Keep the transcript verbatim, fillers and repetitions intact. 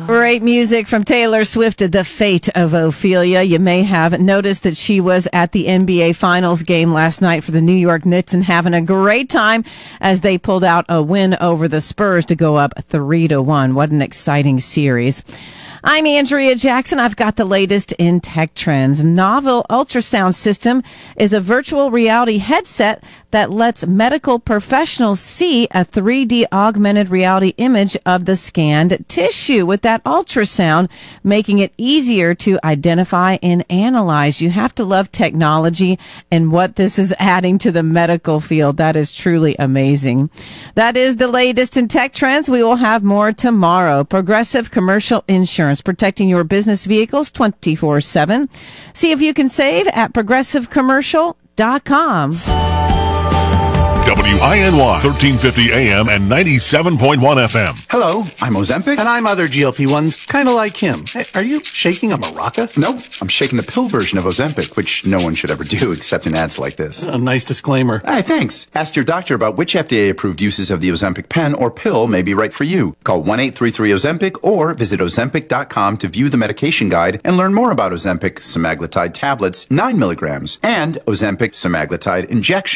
Great music from Taylor Swift, The Fate of Ophelia. You may have noticed that she was at the N B A Finals game last night for the New York Knicks and having a great time as they pulled out a win over the Spurs to go up three to one. What an exciting series. I'm Andrea Jackson. I've got the latest in tech trends. Novel Ultrasound System is a virtual reality headset that lets medical professionals see a three D augmented reality image of the scanned tissue with that ultrasound, making it easier to identify and analyze. You have to love technology and what this is adding to the medical field. That is truly amazing. That is the latest in tech trends. We will have more tomorrow. Progressive Commercial Insurance, protecting your business vehicles twenty-four seven. See if you can save at progressive commercial dot com. W I N Y, thirteen fifty A M and ninety-seven point one F M. Hello, I'm Ozempic. And I'm other G L P ones, kind of like him. Hey, are you shaking a maraca? No, I'm shaking the pill version of Ozempic, which no one should ever do except in ads like this. A nice disclaimer. Hey, thanks. Ask your doctor about which F D A-approved uses of the Ozempic pen or pill may be right for you. Call one eight three three Ozempic or visit ozempic dot com to view the medication guide and learn more about Ozempic semaglutide tablets, nine milligrams, and Ozempic semaglutide injection.